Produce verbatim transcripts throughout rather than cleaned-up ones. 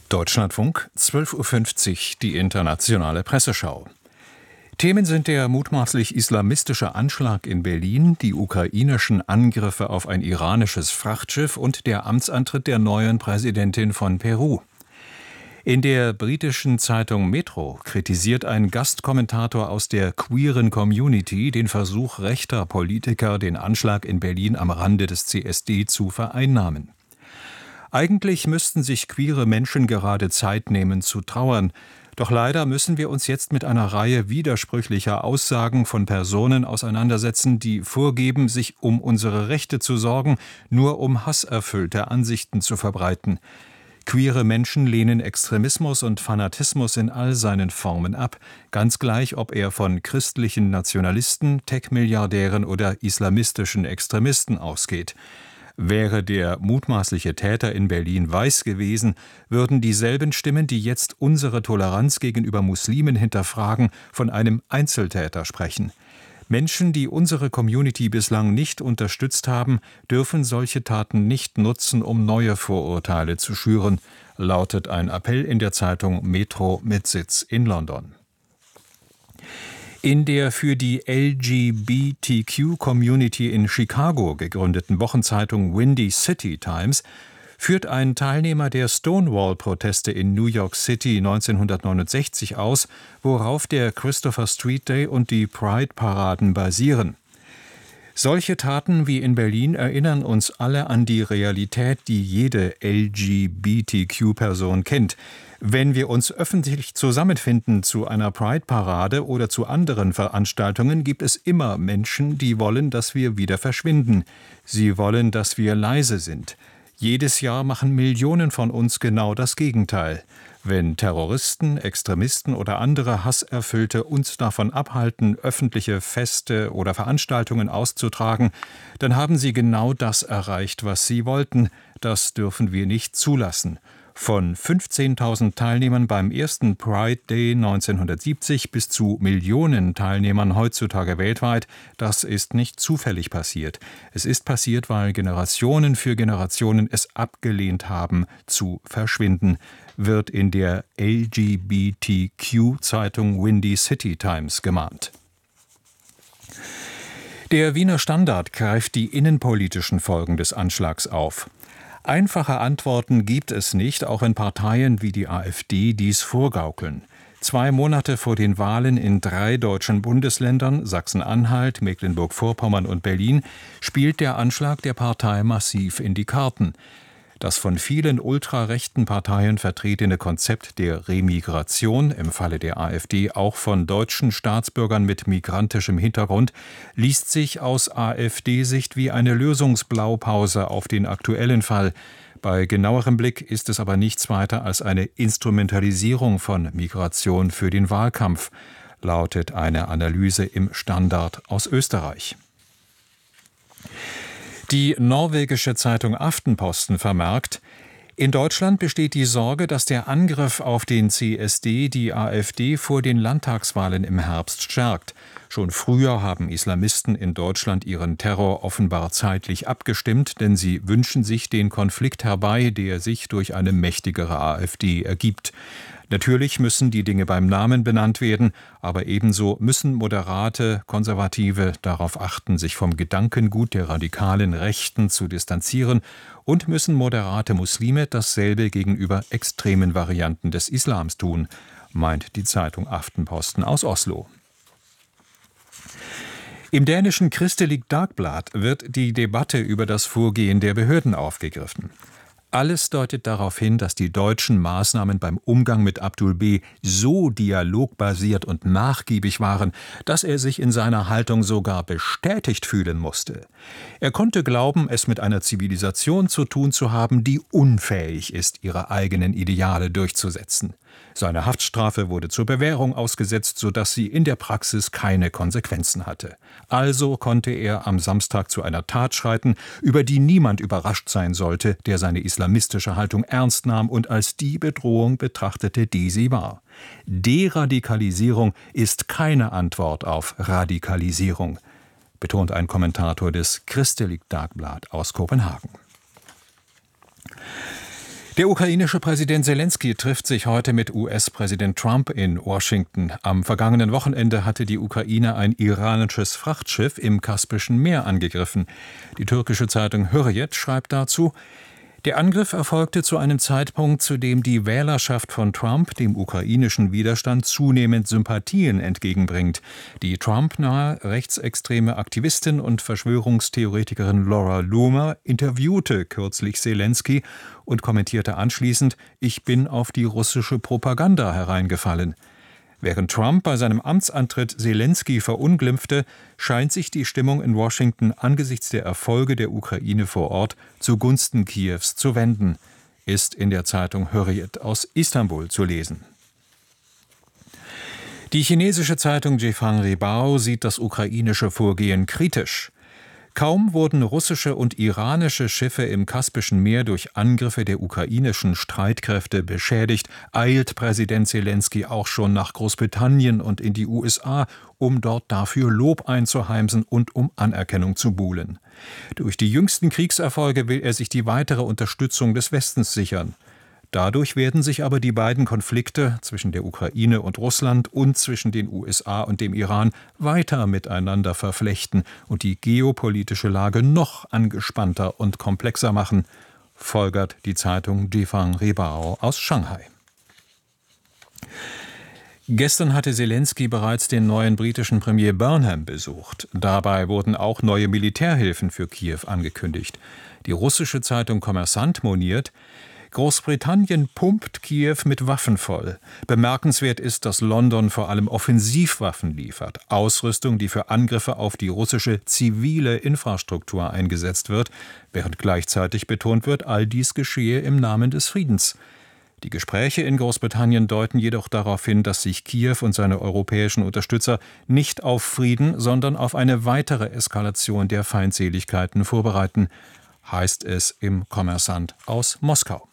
Deutschlandfunk, zwölf Uhr fünfzig, die internationale Presseschau. Themen sind der mutmaßlich islamistische Anschlag in Berlin, die ukrainischen Angriffe auf ein iranisches Frachtschiff und der Amtsantritt der neuen Präsidentin von Peru. In der britischen Zeitung Metro kritisiert ein Gastkommentator aus der queeren Community den Versuch rechter Politiker, den Anschlag in Berlin am Rande des C S D zu vereinnahmen. Eigentlich müssten sich queere Menschen gerade Zeit nehmen zu trauern. Doch leider müssen wir uns jetzt mit einer Reihe widersprüchlicher Aussagen von Personen auseinandersetzen, die vorgeben, sich um unsere Rechte zu sorgen, nur um hasserfüllte Ansichten zu verbreiten. Queere Menschen lehnen Extremismus und Fanatismus in all seinen Formen ab, ganz gleich, ob er von christlichen Nationalisten, Tech-Milliardären oder islamistischen Extremisten ausgeht. Wäre der mutmaßliche Täter in Berlin weiß gewesen, würden dieselben Stimmen, die jetzt unsere Toleranz gegenüber Muslimen hinterfragen, von einem Einzeltäter sprechen. Menschen, die unsere Community bislang nicht unterstützt haben, dürfen solche Taten nicht nutzen, um neue Vorurteile zu schüren, lautet ein Appell in der Zeitung Metro mit Sitz in London. In der für die L G B T Q-Community in Chicago gegründeten Wochenzeitung Windy City Times führt ein Teilnehmer der Stonewall-Proteste in New York City neunzehnhundertneunundsechzig aus, worauf der Christopher Street Day und die Pride-Paraden basieren. Solche Taten wie in Berlin erinnern uns alle an die Realität, die jede L G B T Q-Person kennt. Wenn wir uns öffentlich zusammenfinden zu einer Pride-Parade oder zu anderen Veranstaltungen, gibt es immer Menschen, die wollen, dass wir wieder verschwinden. Sie wollen, dass wir leise sind. Jedes Jahr machen Millionen von uns genau das Gegenteil. Wenn Terroristen, Extremisten oder andere Hasserfüllte uns davon abhalten, öffentliche Feste oder Veranstaltungen auszutragen, dann haben sie genau das erreicht, was sie wollten. Das dürfen wir nicht zulassen. Von fünfzehntausend Teilnehmern beim ersten Pride Day neunzehnhundertsiebzig bis zu Millionen Teilnehmern heutzutage weltweit, das ist nicht zufällig passiert. Es ist passiert, weil Generationen für Generationen es abgelehnt haben, zu verschwinden, wird in der L G B T Q-Zeitung Windy City Times gemahnt. Der Wiener Standard greift die innenpolitischen Folgen des Anschlags auf. Einfache Antworten gibt es nicht, auch wenn Parteien wie die AfD dies vorgaukeln. Zwei Monate vor den Wahlen in drei deutschen Bundesländern, Sachsen-Anhalt, Mecklenburg-Vorpommern und Berlin, spielt der Anschlag der Partei massiv in die Karten. Das von vielen ultrarechten Parteien vertretene Konzept der Remigration, im Falle der AfD auch von deutschen Staatsbürgern mit migrantischem Hintergrund, liest sich aus AfD-Sicht wie eine Lösungsblaupause auf den aktuellen Fall. Bei genauerem Blick ist es aber nichts weiter als eine Instrumentalisierung von Migration für den Wahlkampf, lautet eine Analyse im Standard aus Österreich. Die norwegische Zeitung Aftenposten vermerkt, in Deutschland besteht die Sorge, dass der Angriff auf den C S D die AfD vor den Landtagswahlen im Herbst stärkt. Schon früher haben Islamisten in Deutschland ihren Terror offenbar zeitlich abgestimmt, denn sie wünschen sich den Konflikt herbei, der sich durch eine mächtigere AfD ergibt. Natürlich müssen die Dinge beim Namen benannt werden, aber ebenso müssen moderate Konservative darauf achten, sich vom Gedankengut der radikalen Rechten zu distanzieren und müssen moderate Muslime dasselbe gegenüber extremen Varianten des Islams tun, meint die Zeitung Aftenposten aus Oslo. Im dänischen Kristelig Dagblad wird die Debatte über das Vorgehen der Behörden aufgegriffen. Alles deutet darauf hin, dass die deutschen Maßnahmen beim Umgang mit Abdul B. so dialogbasiert und nachgiebig waren, dass er sich in seiner Haltung sogar bestätigt fühlen musste. Er konnte glauben, es mit einer Zivilisation zu tun zu haben, die unfähig ist, ihre eigenen Ideale durchzusetzen. Seine Haftstrafe wurde zur Bewährung ausgesetzt, sodass sie in der Praxis keine Konsequenzen hatte. Also konnte er am Samstag zu einer Tat schreiten, über die niemand überrascht sein sollte, der seine islamistische Haltung ernst nahm und als die Bedrohung betrachtete, die sie war. Deradikalisierung ist keine Antwort auf Radikalisierung, betont ein Kommentator des Kristelig Dagblad aus Kopenhagen. Der ukrainische Präsident Selenskyj trifft sich heute mit U S-Präsident Trump in Washington. Am vergangenen Wochenende hatte die Ukraine ein iranisches Frachtschiff im Kaspischen Meer angegriffen. Die türkische Zeitung Hürriyet schreibt dazu: Der Angriff erfolgte zu einem Zeitpunkt, zu dem die Wählerschaft von Trump dem ukrainischen Widerstand zunehmend Sympathien entgegenbringt. Die Trump-nahe rechtsextreme Aktivistin und Verschwörungstheoretikerin Laura Loomer interviewte kürzlich Selenskyj und kommentierte anschließend: Ich bin auf die russische Propaganda hereingefallen. Während Trump bei seinem Amtsantritt Selenskyj verunglimpfte, scheint sich die Stimmung in Washington angesichts der Erfolge der Ukraine vor Ort zugunsten Kiews zu wenden, ist in der Zeitung Hürriyet aus Istanbul zu lesen. Die chinesische Zeitung Jifang Ribao sieht das ukrainische Vorgehen kritisch. Kaum wurden russische und iranische Schiffe im Kaspischen Meer durch Angriffe der ukrainischen Streitkräfte beschädigt, eilt Präsident Selenskyj auch schon nach Großbritannien und in die U S A, um dort dafür Lob einzuheimsen und um Anerkennung zu buhlen. Durch die jüngsten Kriegserfolge will er sich die weitere Unterstützung des Westens sichern. Dadurch werden sich aber die beiden Konflikte zwischen der Ukraine und Russland und zwischen den U S A und dem Iran weiter miteinander verflechten und die geopolitische Lage noch angespannter und komplexer machen, folgert die Zeitung Jifang Ribao aus Shanghai. Gestern hatte Selenskyj bereits den neuen britischen Premier Burnham besucht. Dabei wurden auch neue Militärhilfen für Kiew angekündigt. Die russische Zeitung Kommersant moniert: Großbritannien pumpt Kiew mit Waffen voll. Bemerkenswert ist, dass London vor allem Offensivwaffen liefert, Ausrüstung, die für Angriffe auf die russische zivile Infrastruktur eingesetzt wird, während gleichzeitig betont wird, all dies geschehe im Namen des Friedens. Die Gespräche in Großbritannien deuten jedoch darauf hin, dass sich Kiew und seine europäischen Unterstützer nicht auf Frieden, sondern auf eine weitere Eskalation der Feindseligkeiten vorbereiten, heißt es im Kommersant aus Moskau.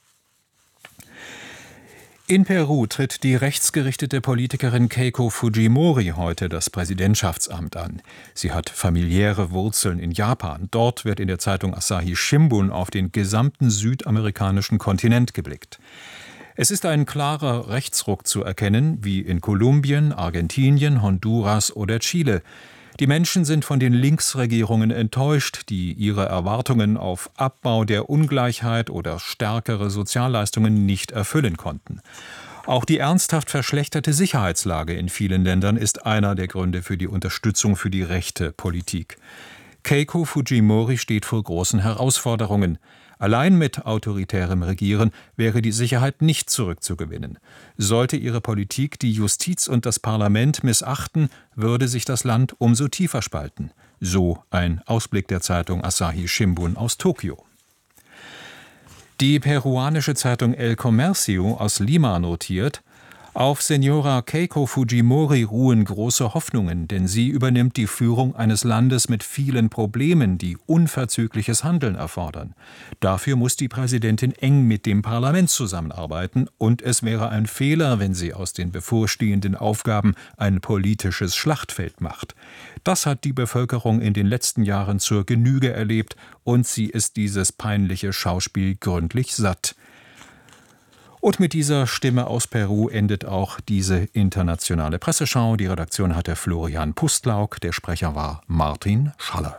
In Peru tritt die rechtsgerichtete Politikerin Keiko Fujimori heute das Präsidentschaftsamt an. Sie hat familiäre Wurzeln in Japan. Dort wird in der Zeitung Asahi Shimbun auf den gesamten südamerikanischen Kontinent geblickt. Es ist ein klarer Rechtsruck zu erkennen, wie in Kolumbien, Argentinien, Honduras oder Chile. Die Menschen sind von den Linksregierungen enttäuscht, die ihre Erwartungen auf Abbau der Ungleichheit oder stärkere Sozialleistungen nicht erfüllen konnten. Auch die ernsthaft verschlechterte Sicherheitslage in vielen Ländern ist einer der Gründe für die Unterstützung für die rechte Politik. Keiko Fujimori steht vor großen Herausforderungen. Allein mit autoritärem Regieren wäre die Sicherheit nicht zurückzugewinnen. Sollte ihre Politik die Justiz und das Parlament missachten, würde sich das Land umso tiefer spalten. So ein Ausblick der Zeitung Asahi Shimbun aus Tokio. Die peruanische Zeitung El Comercio aus Lima notiert: Auf Senora Keiko Fujimori ruhen große Hoffnungen, denn sie übernimmt die Führung eines Landes mit vielen Problemen, die unverzügliches Handeln erfordern. Dafür muss die Präsidentin eng mit dem Parlament zusammenarbeiten, und es wäre ein Fehler, wenn sie aus den bevorstehenden Aufgaben ein politisches Schlachtfeld macht. Das hat die Bevölkerung in den letzten Jahren zur Genüge erlebt, und sie ist dieses peinliche Schauspiel gründlich satt. Und mit dieser Stimme aus Peru endet auch diese internationale Presseschau. Die Redaktion hatte Florian Pustlauk, der Sprecher war Martin Schaller.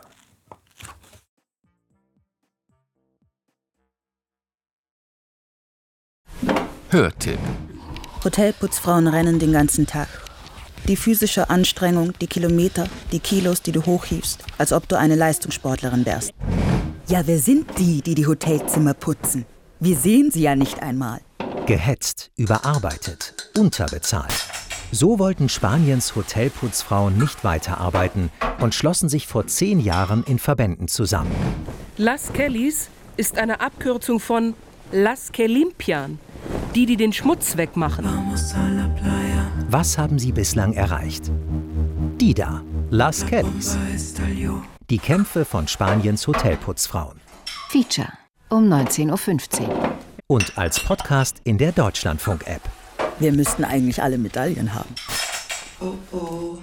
Hörtipp. Hotelputzfrauen rennen den ganzen Tag. Die physische Anstrengung, die Kilometer, die Kilos, die du hochhiefst, als ob du eine Leistungssportlerin wärst. Ja, wer sind die, die die Hotelzimmer putzen? Wir sehen sie ja nicht einmal. Gehetzt, überarbeitet, unterbezahlt. So wollten Spaniens Hotelputzfrauen nicht weiterarbeiten und schlossen sich vor zehn Jahren in Verbänden zusammen. Las Kellys ist eine Abkürzung von Las que limpian, die, die den Schmutz wegmachen. Was haben sie bislang erreicht? Die da, Las Kellys. Die Kämpfe von Spaniens Hotelputzfrauen. Feature um neunzehn Uhr fünfzehn. Und als Podcast in der Deutschlandfunk-App. Wir müssten eigentlich alle Medaillen haben. Oh oh.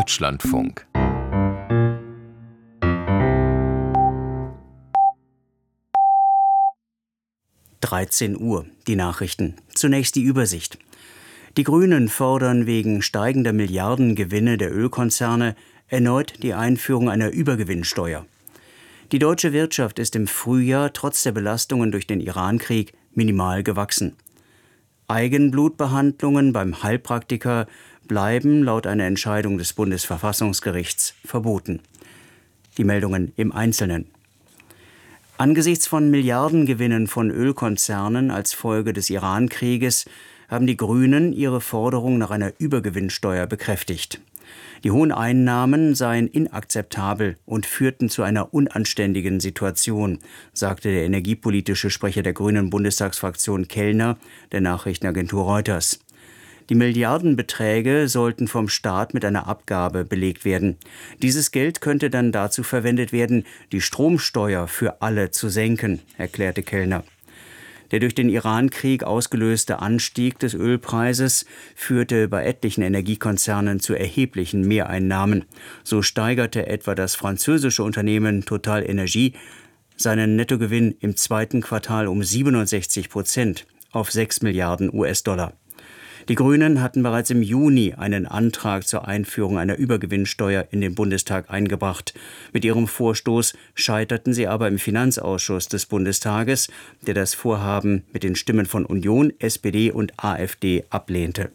Deutschlandfunk. dreizehn Uhr, die Nachrichten. Zunächst die Übersicht. Die Grünen fordern wegen steigender Milliardengewinne der Ölkonzerne erneut die Einführung einer Übergewinnsteuer. Die deutsche Wirtschaft ist im Frühjahr trotz der Belastungen durch den Irankrieg minimal gewachsen. Eigenblutbehandlungen beim Heilpraktiker bleiben laut einer Entscheidung des Bundesverfassungsgerichts verboten. Die Meldungen im Einzelnen. Angesichts von Milliardengewinnen von Ölkonzernen als Folge des Irankrieges haben die Grünen ihre Forderung nach einer Übergewinnsteuer bekräftigt. Die hohen Einnahmen seien inakzeptabel und führten zu einer unanständigen Situation, sagte der energiepolitische Sprecher der Grünen Bundestagsfraktion Kellner der Nachrichtenagentur Reuters. Die Milliardenbeträge sollten vom Staat mit einer Abgabe belegt werden. Dieses Geld könnte dann dazu verwendet werden, die Stromsteuer für alle zu senken, erklärte Kellner. Der durch den Irankrieg ausgelöste Anstieg des Ölpreises führte bei etlichen Energiekonzernen zu erheblichen Mehreinnahmen. So steigerte etwa das französische Unternehmen Total Energie seinen Nettogewinn im zweiten Quartal um siebenundsechzig Prozent auf sechs Milliarden U S-Dollar. Die Grünen hatten bereits im Juni einen Antrag zur Einführung einer Übergewinnsteuer in den Bundestag eingebracht. Mit ihrem Vorstoß scheiterten sie aber im Finanzausschuss des Bundestages, der das Vorhaben mit den Stimmen von Union, S P D und AfD ablehnte.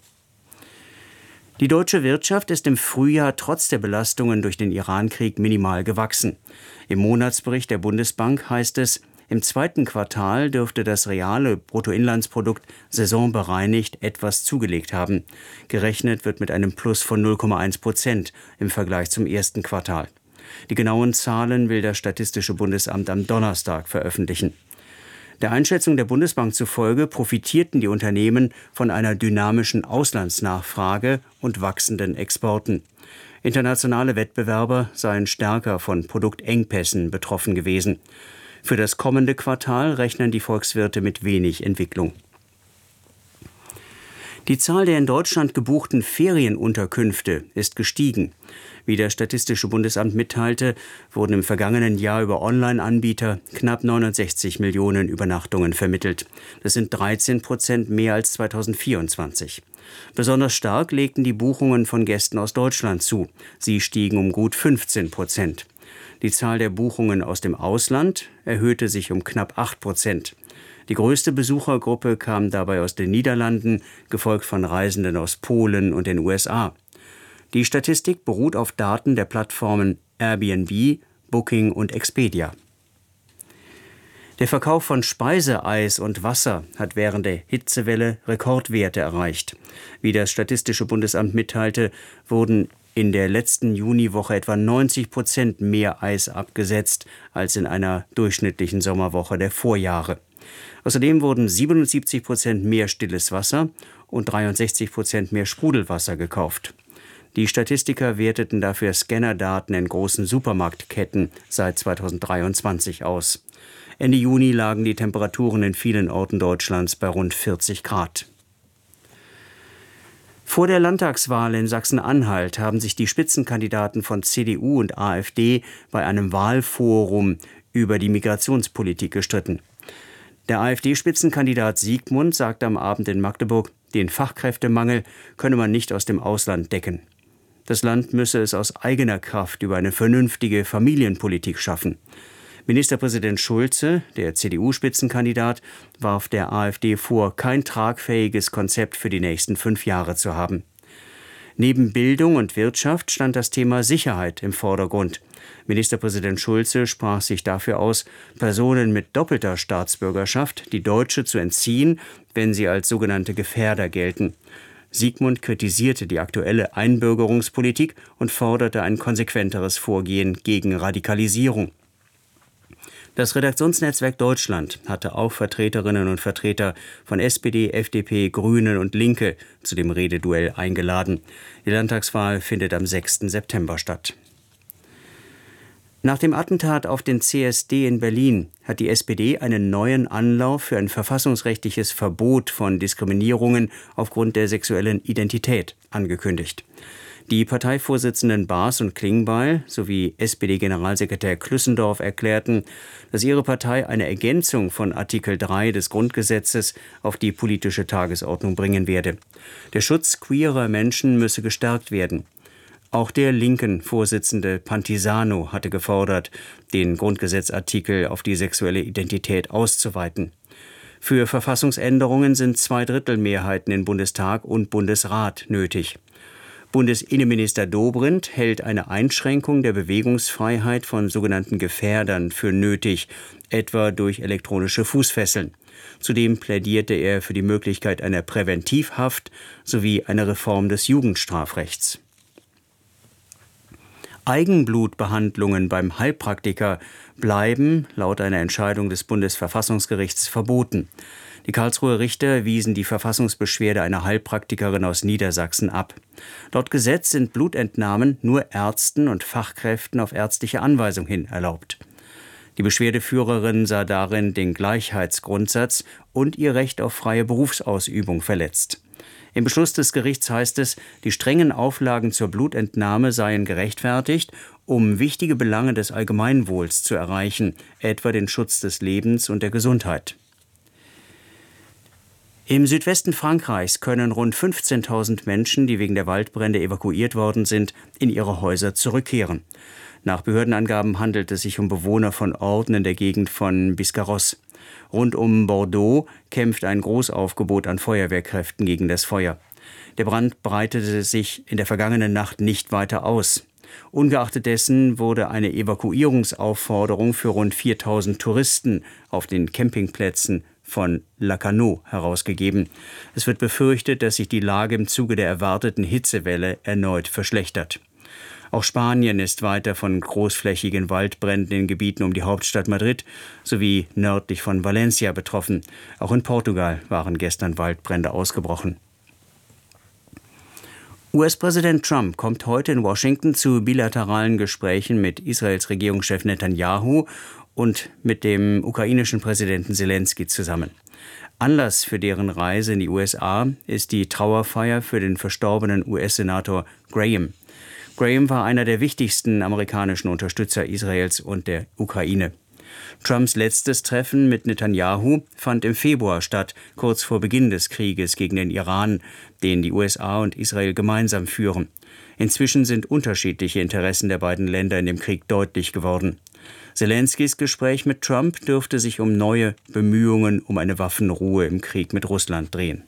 Die deutsche Wirtschaft ist im Frühjahr trotz der Belastungen durch den Irankrieg minimal gewachsen. Im Monatsbericht der Bundesbank heißt es, im zweiten Quartal dürfte das reale Bruttoinlandsprodukt saisonbereinigt etwas zugelegt haben. Gerechnet wird mit einem Plus von null Komma eins Prozent im Vergleich zum ersten Quartal. Die genauen Zahlen will das Statistische Bundesamt am Donnerstag veröffentlichen. Der Einschätzung der Bundesbank zufolge profitierten die Unternehmen von einer dynamischen Auslandsnachfrage und wachsenden Exporten. Internationale Wettbewerber seien stärker von Produktengpässen betroffen gewesen. Für das kommende Quartal rechnen die Volkswirte mit wenig Entwicklung. Die Zahl der in Deutschland gebuchten Ferienunterkünfte ist gestiegen. Wie das Statistische Bundesamt mitteilte, wurden im vergangenen Jahr über Online-Anbieter knapp neunundsechzig Millionen Übernachtungen vermittelt. Das sind dreizehn Prozent mehr als zweitausendvierundzwanzig. Besonders stark legten die Buchungen von Gästen aus Deutschland zu. Sie stiegen um gut fünfzehn Prozent. Die Zahl der Buchungen aus dem Ausland erhöhte sich um knapp acht Prozent. Die größte Besuchergruppe kam dabei aus den Niederlanden, gefolgt von Reisenden aus Polen und den U S A. Die Statistik beruht auf Daten der Plattformen Airbnb, Booking und Expedia. Der Verkauf von Speiseeis und Wasser hat während der Hitzewelle Rekordwerte erreicht. Wie das Statistische Bundesamt mitteilte, wurden in der letzten Juniwoche etwa neunzig Prozent mehr Eis abgesetzt als in einer durchschnittlichen Sommerwoche der Vorjahre. Außerdem wurden siebenundsiebzig Prozent mehr stilles Wasser und dreiundsechzig Prozent mehr Sprudelwasser gekauft. Die Statistiker werteten dafür Scannerdaten in großen Supermarktketten seit zweitausenddreiundzwanzig aus. Ende Juni lagen die Temperaturen in vielen Orten Deutschlands bei rund vierzig Grad. Vor der Landtagswahl in Sachsen-Anhalt haben sich die Spitzenkandidaten von C D U und AfD bei einem Wahlforum über die Migrationspolitik gestritten. Der AfD-Spitzenkandidat Siegmund sagte am Abend in Magdeburg, den Fachkräftemangel könne man nicht aus dem Ausland decken. Das Land müsse es aus eigener Kraft über eine vernünftige Familienpolitik schaffen. Ministerpräsident Schulze, der C D U-Spitzenkandidat, warf der AfD vor, kein tragfähiges Konzept für die nächsten fünf Jahre zu haben. Neben Bildung und Wirtschaft stand das Thema Sicherheit im Vordergrund. Ministerpräsident Schulze sprach sich dafür aus, Personen mit doppelter Staatsbürgerschaft die deutsche zu entziehen, wenn sie als sogenannte Gefährder gelten. Siegmund kritisierte die aktuelle Einbürgerungspolitik und forderte ein konsequenteres Vorgehen gegen Radikalisierung. Das Redaktionsnetzwerk Deutschland hatte auch Vertreterinnen und Vertreter von S P D, F D P, Grünen und Linke zu dem Rededuell eingeladen. Die Landtagswahl findet am sechsten September statt. Nach dem Attentat auf den C S D in Berlin hat die S P D einen neuen Anlauf für ein verfassungsrechtliches Verbot von Diskriminierungen aufgrund der sexuellen Identität angekündigt. Die Parteivorsitzenden Baas und Klingbeil sowie S P D-Generalsekretär Klüssendorf erklärten, dass ihre Partei eine Ergänzung von Artikel drei des Grundgesetzes auf die politische Tagesordnung bringen werde. Der Schutz queerer Menschen müsse gestärkt werden. Auch der linken Vorsitzende Pantisano hatte gefordert, den Grundgesetzartikel auf die sexuelle Identität auszuweiten. Für Verfassungsänderungen sind Zweidrittelmehrheiten in Bundestag und Bundesrat nötig. Bundesinnenminister Dobrindt hält eine Einschränkung der Bewegungsfreiheit von sogenannten Gefährdern für nötig, etwa durch elektronische Fußfesseln. Zudem plädierte er für die Möglichkeit einer Präventivhaft sowie eine Reform des Jugendstrafrechts. Eigenblutbehandlungen beim Heilpraktiker bleiben laut einer Entscheidung des Bundesverfassungsgerichts verboten. Die Karlsruher Richter wiesen die Verfassungsbeschwerde einer Heilpraktikerin aus Niedersachsen ab. Laut Gesetz sind Blutentnahmen nur Ärzten und Fachkräften auf ärztliche Anweisung hin erlaubt. Die Beschwerdeführerin sah darin den Gleichheitsgrundsatz und ihr Recht auf freie Berufsausübung verletzt. Im Beschluss des Gerichts heißt es, die strengen Auflagen zur Blutentnahme seien gerechtfertigt, um wichtige Belange des Allgemeinwohls zu erreichen, etwa den Schutz des Lebens und der Gesundheit. Im Südwesten Frankreichs können rund fünfzehntausend Menschen, die wegen der Waldbrände evakuiert worden sind, in ihre Häuser zurückkehren. Nach Behördenangaben handelt es sich um Bewohner von Orten in der Gegend von Biscarrosse. Rund um Bordeaux kämpft ein Großaufgebot an Feuerwehrkräften gegen das Feuer. Der Brand breitete sich in der vergangenen Nacht nicht weiter aus. Ungeachtet dessen wurde eine Evakuierungsaufforderung für rund viertausend Touristen auf den Campingplätzen von Lacanau herausgegeben. Es wird befürchtet, dass sich die Lage im Zuge der erwarteten Hitzewelle erneut verschlechtert. Auch Spanien ist weiter von großflächigen Waldbränden in Gebieten um die Hauptstadt Madrid sowie nördlich von Valencia betroffen. Auch in Portugal waren gestern Waldbrände ausgebrochen. U S-Präsident Trump kommt heute in Washington zu bilateralen Gesprächen mit Israels Regierungschef Netanyahu und mit dem ukrainischen Präsidenten Selensky zusammen. Anlass für deren Reise in die U S A ist die Trauerfeier für den verstorbenen U S-Senator Graham. Graham war einer der wichtigsten amerikanischen Unterstützer Israels und der Ukraine. Trumps letztes Treffen mit Netanyahu fand im Februar statt, kurz vor Beginn des Krieges gegen den Iran, den die U S A und Israel gemeinsam führen. Inzwischen sind unterschiedliche Interessen der beiden Länder in dem Krieg deutlich geworden. Selenskys Gespräch mit Trump dürfte sich um neue Bemühungen um eine Waffenruhe im Krieg mit Russland drehen.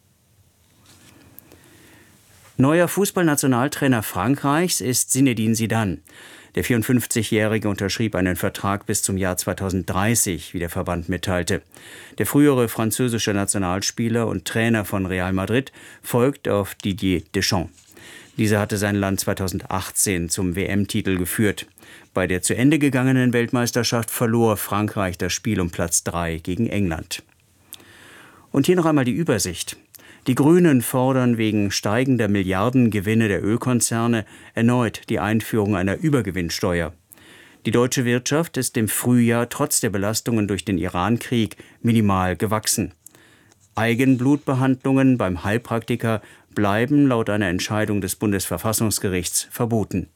Neuer Fußballnationaltrainer Frankreichs ist Zinedine Zidane. Der vierundfünfzigjährige unterschrieb einen Vertrag bis zum Jahr zweitausenddreißig, wie der Verband mitteilte. Der frühere französische Nationalspieler und Trainer von Real Madrid folgt auf Didier Deschamps. Dieser hatte sein Land zweitausendachtzehn zum W M-Titel geführt. Bei der zu Ende gegangenen Weltmeisterschaft verlor Frankreich das Spiel um Platz drei gegen England. Und hier noch einmal die Übersicht. Die Grünen fordern wegen steigender Milliardengewinne der Ölkonzerne erneut die Einführung einer Übergewinnsteuer. Die deutsche Wirtschaft ist im Frühjahr trotz der Belastungen durch den Iran-Krieg minimal gewachsen. Eigenblutbehandlungen beim Heilpraktiker bleiben laut einer Entscheidung des Bundesverfassungsgerichts verboten.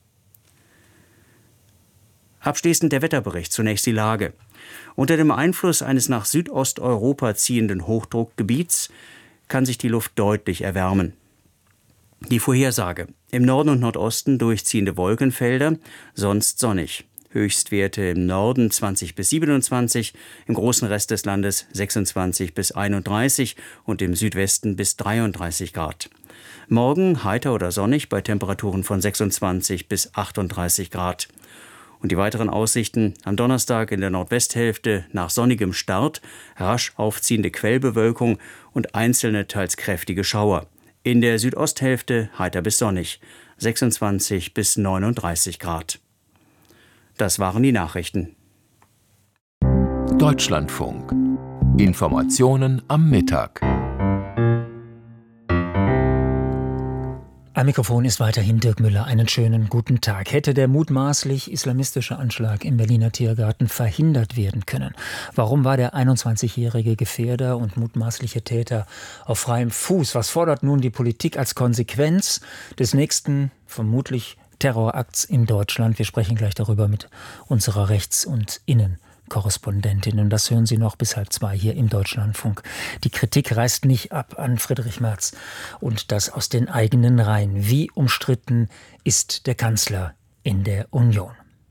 Abschließend der Wetterbericht, zunächst die Lage. Unter dem Einfluss eines nach Südosteuropa ziehenden Hochdruckgebiets kann sich die Luft deutlich erwärmen. Die Vorhersage: Im Norden und Nordosten durchziehende Wolkenfelder, sonst sonnig. Höchstwerte im Norden zwanzig bis siebenundzwanzig, im großen Rest des Landes sechsundzwanzig bis einunddreißig und im Südwesten bis dreiunddreißig Grad. Morgen heiter oder sonnig bei Temperaturen von sechsundzwanzig bis achtunddreißig Grad. Und die weiteren Aussichten: am Donnerstag in der Nordwesthälfte nach sonnigem Start, rasch aufziehende Quellbewölkung und einzelne teils kräftige Schauer. In der Südosthälfte heiter bis sonnig, sechsundzwanzig bis neununddreißig Grad. Das waren die Nachrichten. Deutschlandfunk. Informationen am Mittag. Am Mikrofon ist weiterhin Dirk Müller. Einen schönen guten Tag. Hätte der mutmaßlich islamistische Anschlag im Berliner Tiergarten verhindert werden können? Warum war der einundzwanzigjährige Gefährder und mutmaßliche Täter auf freiem Fuß? Was fordert nun die Politik als Konsequenz des nächsten, vermutlich Terrorakts in Deutschland? Wir sprechen gleich darüber mit unserer Rechts- und Innen- Korrespondentin. Und das hören Sie noch bis halb zwei hier im Deutschlandfunk. Die Kritik reißt nicht ab an Friedrich Merz und das aus den eigenen Reihen. Wie umstritten ist der Kanzler in der Union?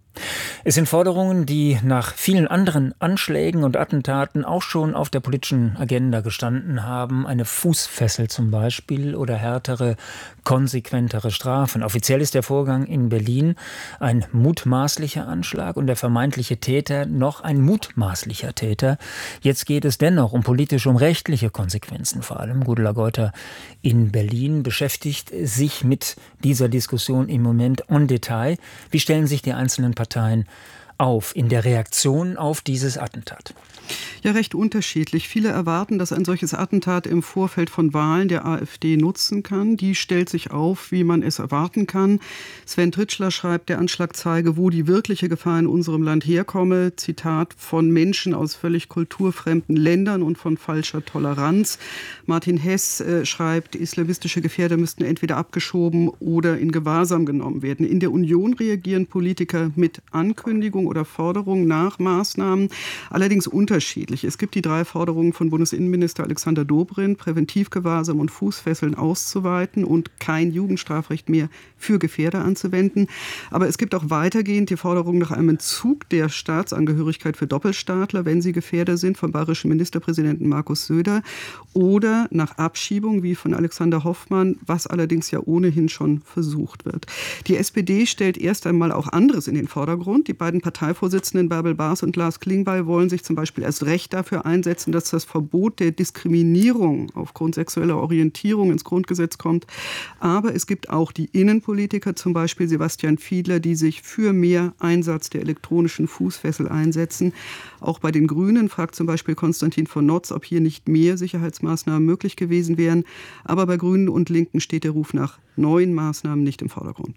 Es sind Forderungen, die nach vielen anderen Anschlägen und Attentaten auch schon auf der politischen Agenda gestanden haben. Eine Fußfessel zum Beispiel oder härtere, konsequentere Strafen. Offiziell ist der Vorgang in Berlin ein mutmaßlicher Anschlag und der vermeintliche Täter noch ein mutmaßlicher Täter. Jetzt geht es dennoch um politische, um rechtliche Konsequenzen. Vor allem Gudula Geuter in Berlin beschäftigt sich mit dieser Diskussion im Moment en Detail. Wie stellen sich die einzelnen Parteien auf in der Reaktion auf dieses Attentat? Ja, recht unterschiedlich. Viele erwarten, dass ein solches Attentat im Vorfeld von Wahlen der AfD nutzen kann. Die stellt sich auf, wie man es erwarten kann. Sven Tritschler schreibt, der Anschlag zeige, wo die wirkliche Gefahr in unserem Land herkomme. Zitat, von Menschen aus völlig kulturfremden Ländern und von falscher Toleranz. Martin Hess äh, schreibt, islamistische Gefährder müssten entweder abgeschoben oder in Gewahrsam genommen werden. In der Union reagieren Politiker mit Ankündigung oder Forderung nach Maßnahmen, allerdings unterschiedlich. Es gibt die drei Forderungen von Bundesinnenminister Alexander Dobrindt, Präventivgewahrsam und Fußfesseln auszuweiten und kein Jugendstrafrecht mehr für Gefährder anzuwenden. Aber es gibt auch weitergehend die Forderung nach einem Entzug der Staatsangehörigkeit für Doppelstaatler, wenn sie Gefährder sind, vom bayerischen Ministerpräsidenten Markus Söder, oder nach Abschiebung, wie von Alexander Hoffmann, was allerdings ja ohnehin schon versucht wird. Die S P D stellt erst einmal auch anderes in den Vordergrund. Die beiden Parteivorsitzenden Bärbel Baas und Lars Klingbeil wollen sich zum Beispiel erst recht dafür einsetzen, dass das Verbot der Diskriminierung aufgrund sexueller Orientierung ins Grundgesetz kommt. Aber es gibt auch die Innenpolitiker, zum Beispiel Sebastian Fiedler, die sich für mehr Einsatz der elektronischen Fußfessel einsetzen. Auch bei den Grünen fragt zum Beispiel Konstantin von Notz, ob hier nicht mehr Sicherheitsmaßnahmen möglich gewesen wären. Aber bei Grünen und Linken steht der Ruf nach neuen Maßnahmen nicht im Vordergrund.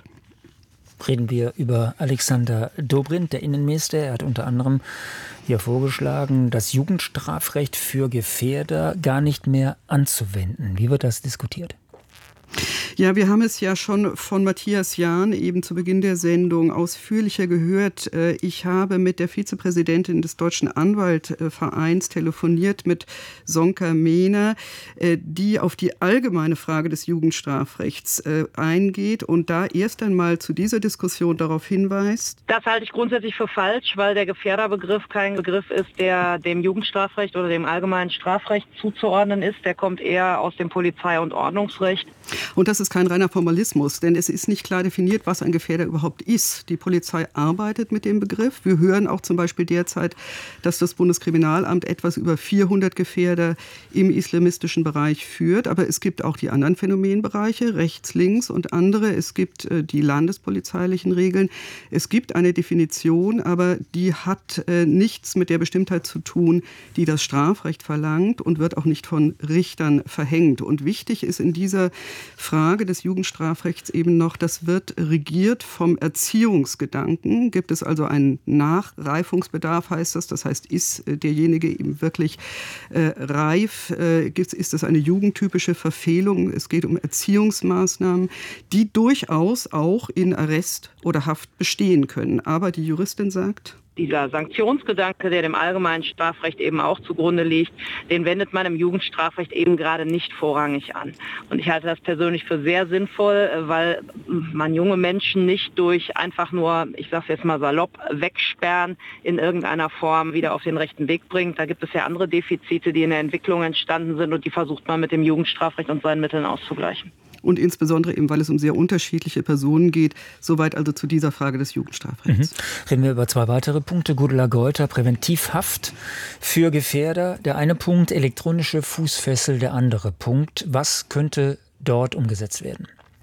Reden wir über Alexander Dobrindt, der Innenminister. Er hat unter anderem hier vorgeschlagen, das Jugendstrafrecht für Gefährder gar nicht mehr anzuwenden. Wie wird das diskutiert? Ja, wir haben es ja schon von Matthias Jahn eben zu Beginn der Sendung ausführlicher gehört. Ich habe mit der Vizepräsidentin des Deutschen Anwaltvereins telefoniert, mit Sonka Mehner, die auf die allgemeine Frage des Jugendstrafrechts eingeht und da erst einmal zu dieser Diskussion darauf hinweist. Das halte ich grundsätzlich für falsch, weil der Gefährderbegriff kein Begriff ist, der dem Jugendstrafrecht oder dem allgemeinen Strafrecht zuzuordnen ist. Der kommt eher aus dem Polizei- und Ordnungsrecht. Und das ist kein reiner Formalismus, denn es ist nicht klar definiert, was ein Gefährder überhaupt ist. Die Polizei arbeitet mit dem Begriff. Wir hören auch zum Beispiel derzeit, dass das Bundeskriminalamt etwas über vierhundert Gefährder im islamistischen Bereich führt. Aber es gibt auch die anderen Phänomenbereiche, rechts, links und andere. Es gibt äh, die landespolizeilichen Regeln. Es gibt eine Definition, aber die hat äh, nichts mit der Bestimmtheit zu tun, die das Strafrecht verlangt und wird auch nicht von Richtern verhängt. Und wichtig ist in dieser Frage des Jugendstrafrechts eben noch, das wird regiert vom Erziehungsgedanken. Gibt es also einen Nachreifungsbedarf, heißt das? Das heißt, ist derjenige eben wirklich äh, reif? Äh, ist das eine jugendtypische Verfehlung? Es geht um Erziehungsmaßnahmen, die durchaus auch in Arrest oder Haft bestehen können. Aber die Juristin sagt, dieser Sanktionsgedanke, der dem allgemeinen Strafrecht eben auch zugrunde liegt, den wendet man im Jugendstrafrecht eben gerade nicht vorrangig an. Und ich halte das persönlich für sehr sinnvoll, weil man junge Menschen nicht durch einfach nur, ich sage jetzt mal salopp, wegsperren in irgendeiner Form wieder auf den rechten Weg bringt. Da gibt es ja andere Defizite, die in der Entwicklung entstanden sind und die versucht man mit dem Jugendstrafrecht und seinen Mitteln auszugleichen. Und insbesondere eben, weil es um sehr unterschiedliche Personen geht. Soweit also zu dieser Frage des Jugendstrafrechts. Mhm. Reden wir über zwei weitere Punkte. Gudula Geuter, Präventivhaft für Gefährder. Der eine Punkt, elektronische Fußfessel, der andere Punkt. Was könnte dort umgesetzt werden?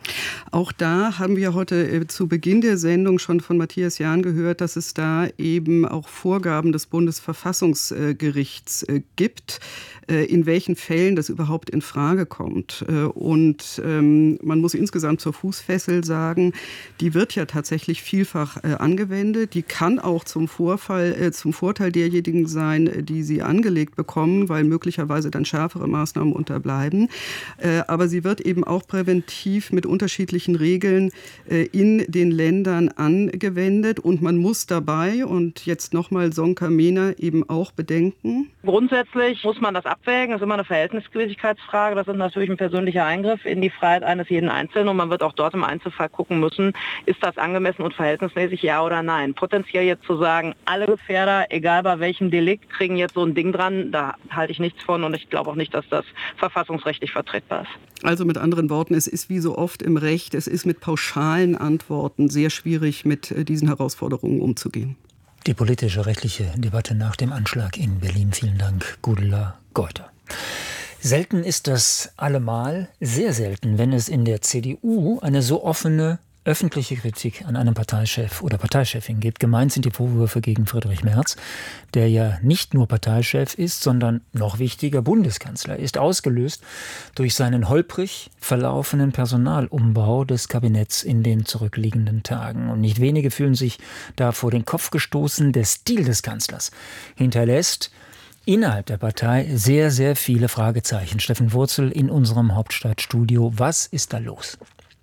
Auch da haben wir heute äh, zu Beginn der Sendung schon von Matthias Jahn gehört, dass es da eben auch Vorgaben des Bundesverfassungsgerichts äh, gibt, äh, in welchen Fällen das überhaupt in Frage kommt. Äh, und ähm, man muss insgesamt zur Fußfessel sagen, die wird ja tatsächlich vielfach äh, angewendet. Die kann auch zum Vorfall, äh, zum Vorteil derjenigen sein, die sie angelegt bekommen, weil möglicherweise dann schärfere Maßnahmen unterbleiben. Äh, aber sie wird eben auch präventiv mit unterschiedlichen Regeln äh, in den Ländern angewendet. Und man muss dabei, und jetzt nochmal Sonka Mehner, eben auch bedenken. Grundsätzlich muss man das abwägen. Das ist immer eine Verhältnismäßigkeitsfrage. Das ist natürlich ein persönlicher Eingriff in die Freiheit eines jeden Einzelnen. Und man wird auch dort im Einzelfall gucken müssen, ist das angemessen und verhältnismäßig, ja oder nein. Potenziell jetzt zu sagen, alle Gefährder, egal bei welchem Delikt, kriegen jetzt so ein Ding dran, da halte ich nichts von. Und ich glaube auch nicht, dass das verfassungsrechtlich vertretbar ist. Also mit anderen Worten, es ist wie so oft im Recht, es ist mit pauschalen Antworten sehr schwierig, mit diesen Herausforderungen umzugehen. Die politische rechtliche Debatte nach dem Anschlag in Berlin. Vielen Dank, Gudula Geuter. Selten ist das allemal, sehr selten, wenn es in der C D U eine so offene öffentliche Kritik an einem Parteichef oder Parteichefin gibt. Gemeint sind die Vorwürfe gegen Friedrich Merz, der ja nicht nur Parteichef ist, sondern noch wichtiger Bundeskanzler ist, ausgelöst durch seinen holprig verlaufenen Personalumbau des Kabinetts in den zurückliegenden Tagen. Und nicht wenige fühlen sich da vor den Kopf gestoßen. Der Stil des Kanzlers hinterlässt innerhalb der Partei sehr, sehr viele Fragezeichen. Steffen Wurzel in unserem Hauptstadtstudio. Was ist da los?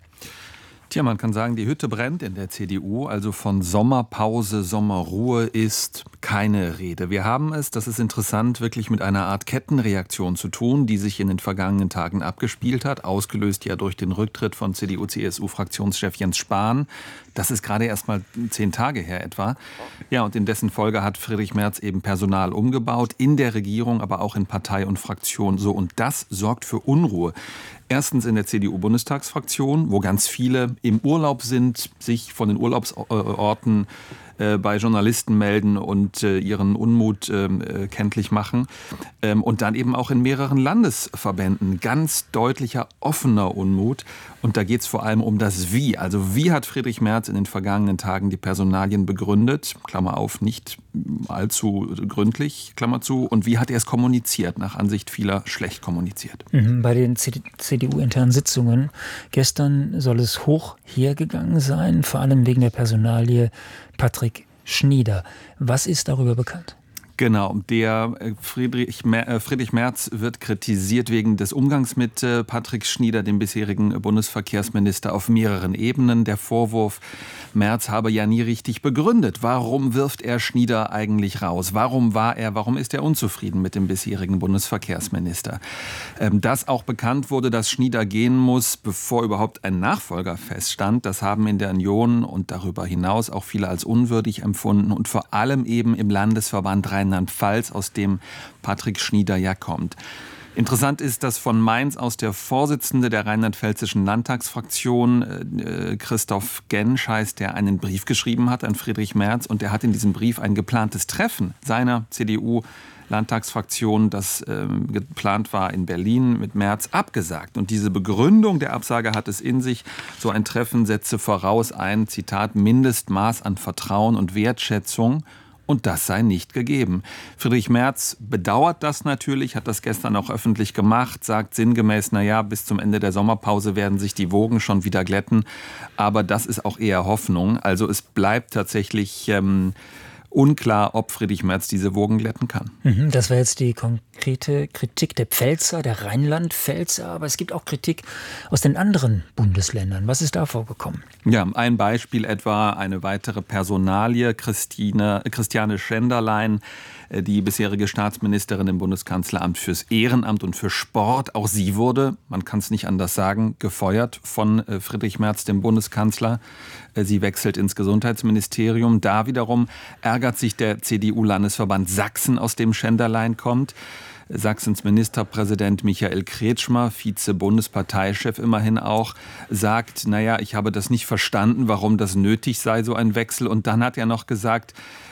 Tja, man kann sagen, die Hütte brennt in der C D U, also von Sommerpause, Sommerruhe ist keine Rede. Wir haben es, das ist interessant, wirklich mit einer Art Kettenreaktion zu tun, die sich in den vergangenen Tagen abgespielt hat, ausgelöst ja durch den Rücktritt von C D U-C S U-Fraktionschef Jens Spahn. Das ist gerade erst mal zehn Tage her etwa. Ja, und in dessen Folge hat Friedrich Merz eben Personal umgebaut, in der Regierung, aber auch in Partei und Fraktion. So, und das sorgt für Unruhe. Erstens in der C D U-Bundestagsfraktion, wo ganz viele im Urlaub sind, sich von den Urlaubsorten äh, bei Journalisten melden und äh, ihren Unmut äh, kenntlich machen. Ähm, und dann eben auch in mehreren Landesverbänden ganz deutlicher, offener Unmut. Und da geht es vor allem um das Wie. Also wie hat Friedrich Merz in den vergangenen Tagen die Personalien begründet? Klammer auf, nicht allzu gründlich, Klammer zu. Und wie hat er es kommuniziert? Nach Ansicht vieler schlecht kommuniziert. Mhm, bei den C D U-internen Sitzungen gestern soll es hoch hergegangen sein, vor allem wegen der Personalie Patrick Schnieder. Was ist darüber bekannt? Genau, der Friedrich, Friedrich Merz wird kritisiert wegen des Umgangs mit Patrick Schnieder, dem bisherigen Bundesverkehrsminister, auf mehreren Ebenen. Der Vorwurf, Merz habe ja nie richtig begründet. Warum wirft er Schnieder eigentlich raus? Warum war er, warum ist er unzufrieden mit dem bisherigen Bundesverkehrsminister? Dass auch bekannt wurde, dass Schnieder gehen muss, bevor überhaupt ein Nachfolger feststand, das haben in der Union und darüber hinaus auch viele als unwürdig empfunden und vor allem eben im Landesverband Rheinland-Pfalz, aus dem Patrick Schnieder ja kommt. Interessant ist, dass von Mainz aus der Vorsitzende der rheinland-pfälzischen Landtagsfraktion, äh, Christoph Gensch heißt, der einen Brief geschrieben hat an Friedrich Merz. Und er hat in diesem Brief ein geplantes Treffen seiner C D U-Landtagsfraktion, das äh, geplant war in Berlin, mit Merz, abgesagt. Und diese Begründung der Absage hat es in sich. So ein Treffen setze voraus ein, Zitat, Mindestmaß an Vertrauen und Wertschätzung. Und das sei nicht gegeben. Friedrich Merz bedauert das natürlich, hat das gestern auch öffentlich gemacht, sagt sinngemäß, naja, bis zum Ende der Sommerpause werden sich die Wogen schon wieder glätten. Aber das ist auch eher Hoffnung. Also es bleibt tatsächlich ähm, unklar, ob Friedrich Merz diese Wogen glätten kann. Das war jetzt die konkrete Kritik der Pfälzer, der Rheinland-Pfälzer. Aber es gibt auch Kritik aus den anderen Bundesländern. Was ist da vorgekommen? Ja, ein Beispiel etwa eine weitere Personalie, Christine, Christiane Schenderlein, die bisherige Staatsministerin im Bundeskanzleramt fürs Ehrenamt und für Sport. Auch sie wurde, man kann es nicht anders sagen, gefeuert von Friedrich Merz, dem Bundeskanzler. Sie wechselt ins Gesundheitsministerium. Da wiederum ärgert sich der C D U-Landesverband Sachsen, aus dem Schenderlein kommt. Sachsens Ministerpräsident Michael Kretschmer, Vize-Bundesparteichef immerhin auch, sagt, naja, ich habe das nicht verstanden, warum das nötig sei, so ein Wechsel. Und dann hat er noch gesagt,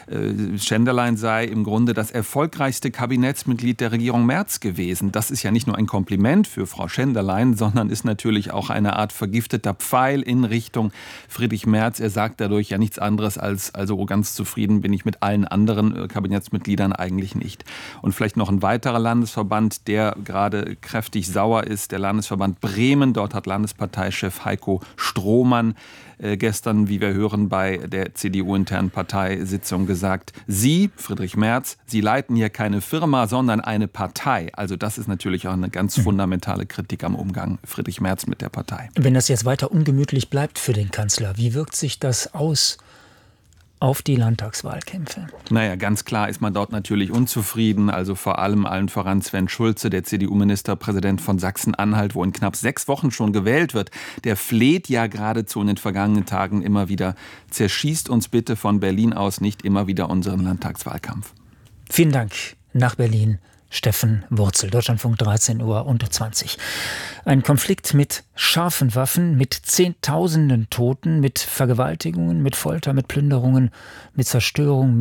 äh, Schenderlein sei im Grunde das erfolgreichste Kabinettsmitglied der Regierung Merz gewesen. Das ist ja nicht nur ein Kompliment für Frau Schenderlein, sondern ist natürlich auch eine Art vergifteter Pfeil in Richtung Friedrich Merz. Er sagt dadurch ja nichts anderes als, also ganz zufrieden bin ich mit allen anderen Kabinettsmitgliedern eigentlich nicht. Und vielleicht noch ein weiterer Landesverband, der gerade kräftig sauer ist, der Landesverband Bremen. Dort hat Landesparteichef Heiko Strohmann äh, gestern, wie wir hören, bei der C D U-internen Parteisitzung gesagt, Sie, Friedrich Merz, Sie leiten hier keine Firma, sondern eine Partei. Also das ist natürlich auch eine ganz fundamentale Kritik am Umgang Friedrich Merz mit der Partei. Wenn das jetzt weiter ungemütlich bleibt für den Kanzler, wie wirkt sich das aus auf die Landtagswahlkämpfe? Naja, ganz klar ist man dort natürlich unzufrieden. Also vor allem allen voran Sven Schulze, der C D U-Ministerpräsident von Sachsen-Anhalt, wo in knapp sechs Wochen schon gewählt wird. Der fleht ja geradezu in den vergangenen Tagen immer wieder. Zerschießt uns bitte von Berlin aus nicht immer wieder unseren Landtagswahlkampf. Vielen Dank. Nach Berlin. Steffen Wurzel, Deutschlandfunk dreizehn Uhr und zwanzig. Ein Konflikt mit scharfen Waffen, mit Zehntausenden Toten, mit Vergewaltigungen, mit Folter, mit Plünderungen, mit Zerstörung,